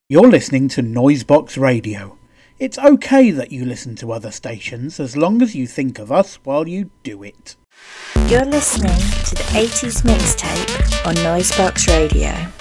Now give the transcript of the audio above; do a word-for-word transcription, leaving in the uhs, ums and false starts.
You're listening to Noisebox Radio. It's okay that you listen to other stations as long as you think of us while you do it. You're listening to the eighties mixtape on Noisebox Radio.